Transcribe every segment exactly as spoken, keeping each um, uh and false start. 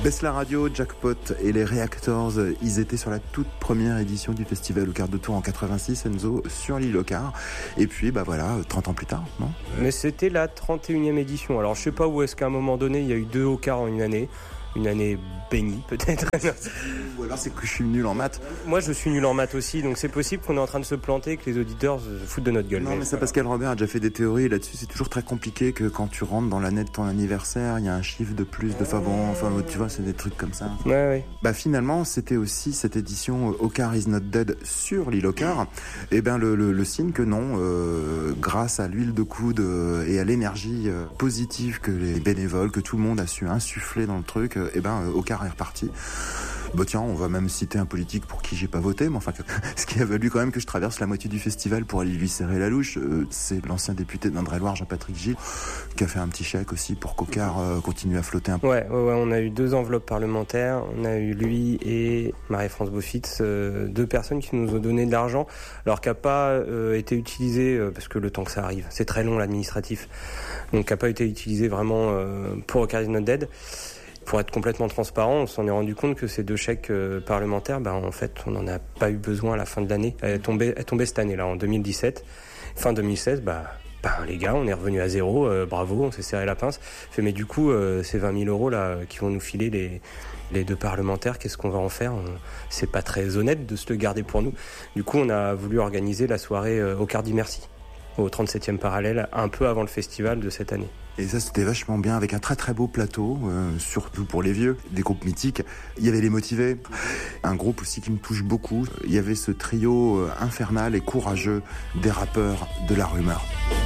Baisse la radio, Jackpot et les Reactors, ils étaient sur la toute première édition du festival au quart de tour en quatre-vingt-six, Enzo, sur l'île au quart. Et puis, bah voilà, trente ans plus tard, non ? Mais c'était la trente et unième édition. Alors, je sais pas où est-ce qu'à un moment donné, il y a eu deux au quart en une année. Une année bénie, peut-être. Ou alors c'est que je suis nul en maths. Moi, je suis nul en maths aussi, donc c'est possible qu'on est en train de se planter et que les auditeurs se foutent de notre gueule. Non, mais, mais ça, Pascal Robert a déjà fait des théories là-dessus. C'est toujours très compliqué que quand tu rentres dans l'année de ton anniversaire, il y a un chiffre de plus de favons. Enfin, tu vois, c'est des trucs comme ça. Ouais, ouais. Bah, finalement, c'était aussi cette édition Au quart is not dead sur l'île au quart. Et ben, le, le, le signe que non, euh, grâce à l'huile de coude euh, et à l'énergie euh, positive que les bénévoles, que tout le monde a su insuffler dans le truc, et eh ben au quart est reparti. Bah tiens, on va même citer un politique pour qui j'ai pas voté, mais enfin, ce qui a valu quand même que je traverse la moitié du festival pour aller lui serrer la louche, euh, c'est l'ancien député d'Indre-et-Loire, Jean-Patrick Gilles, qui a fait un petit chèque aussi pour qu'au quart euh, continue à flotter un peu. Ouais, ouais, ouais, on a eu deux enveloppes parlementaires, on a eu lui et Marie-France Beaufils, euh, deux personnes qui nous ont donné de l'argent, alors qui n'a pas euh, été utilisé, euh, parce que le temps que ça arrive, c'est très long l'administratif, donc qui n'a pas été utilisé vraiment euh, pour Au quart is not dead. Pour être complètement transparent, on s'en est rendu compte que ces deux chèques euh, parlementaires, ben, en fait, on n'en a pas eu besoin à la fin de l'année. Elle est tombée, elle est tombée cette année-là, en deux mille dix-sept. Fin deux mille seize, bah, bah, les gars, on est revenu à zéro, euh, bravo, on s'est serré la pince. Fait, mais du coup, euh, ces vingt mille euros là, qui vont nous filer les, les deux parlementaires, qu'est-ce qu'on va en faire ? on, C'est pas très honnête de se le garder pour nous. Du coup, on a voulu organiser la soirée euh, Au quart dit merci, au trente-septième parallèle, un peu avant le festival de cette année. Et ça, c'était vachement bien, avec un très très beau plateau, euh, surtout pour les vieux, des groupes mythiques. Il y avait Les Motivés, un groupe aussi qui me touche beaucoup. Il y avait ce trio euh, infernal et courageux des rappeurs de la rumeur.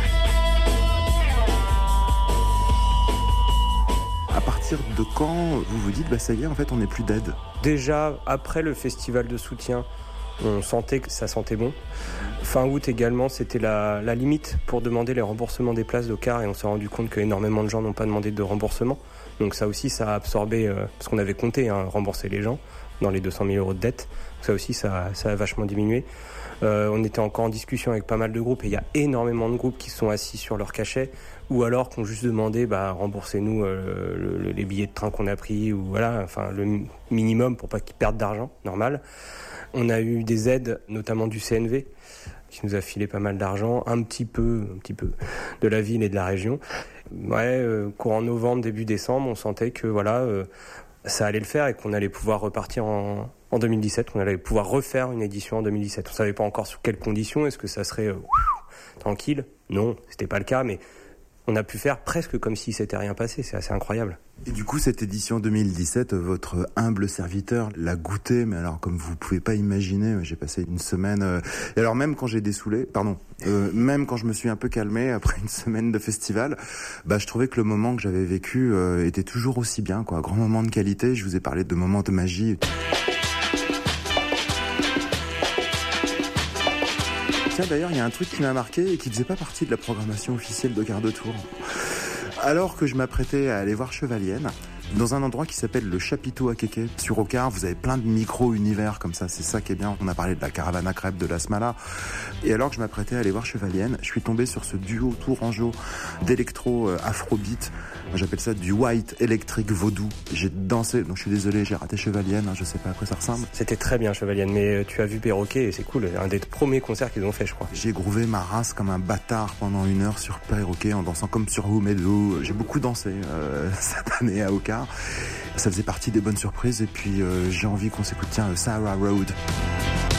À partir de quand vous vous dites, bah ça y est, en fait, on n'est plus dead ? Déjà, après le festival de soutien, on sentait que ça sentait bon. Fin août également, c'était la, la limite pour demander les remboursements des places d'au quart et on s'est rendu compte qu'énormément de gens n'ont pas demandé de remboursement. Donc ça aussi, ça a absorbé, euh, parce qu'on avait compté hein, rembourser les gens dans les deux cent mille euros de dette. Donc ça aussi, ça, ça a vachement diminué. Euh, on était encore en discussion avec pas mal de groupes et il y a énormément de groupes qui sont assis sur leur cachet ou alors qui ont juste demandé bah, remboursez-nous euh, le, les billets de train qu'on a pris ou voilà, enfin le minimum pour pas qu'ils perdent d'argent, normal. On a eu des aides, notamment du C N V, qui nous a filé pas mal d'argent, un petit peu, un petit peu de la ville et de la région. Ouais, euh, courant novembre, début décembre, on sentait que voilà, euh, ça allait le faire et qu'on allait pouvoir repartir en, en deux mille dix-sept, qu'on allait pouvoir refaire une édition en deux mille dix-sept. On savait pas encore sous quelles conditions, est-ce que ça serait euh, tranquille ? Non, c'était pas le cas, mais on a pu faire presque comme si s'était rien passé, c'est assez incroyable. Et du coup, cette édition deux mille dix-sept, votre humble serviteur l'a goûté, mais alors comme vous pouvez pas imaginer, j'ai passé une semaine... Euh, et alors même quand j'ai dessoulé, pardon, euh, même quand je me suis un peu calmé après une semaine de festival, bah je trouvais que le moment que j'avais vécu euh, était toujours aussi bien, quoi. Grand moment de qualité, je vous ai parlé de moments de magie. Tiens, d'ailleurs, il y a un truc qui m'a marqué et qui faisait pas partie de la programmation officielle de quart de tour. Alors que je m'apprêtais à aller voir Chevalienne, dans un endroit qui s'appelle le Chapiteau à Kéké, sur Au quart, vous avez plein de micro-univers comme ça, c'est ça qui est bien. On a parlé de la caravane à crêpes de la Smala. Et alors que je m'apprêtais à aller voir Chevalienne, je suis tombé sur ce duo tourangeau d'électro euh, afrobeat. J'appelle ça du white électrique vaudou. J'ai dansé, donc je suis désolé, j'ai raté Chevalienne, hein, je sais pas à quoi ça ressemble. C'était très bien Chevalienne, mais tu as vu Perroquet et c'est cool, un des premiers concerts qu'ils ont fait, je crois. J'ai grouvé ma race comme un bâtard pendant une heure sur Perroquet en dansant comme sur Oumedo. J'ai beaucoup dansé euh, cette année à Au quart. Ça faisait partie des bonnes surprises et puis euh, j'ai envie qu'on s'écoute, tiens, Sarah Road.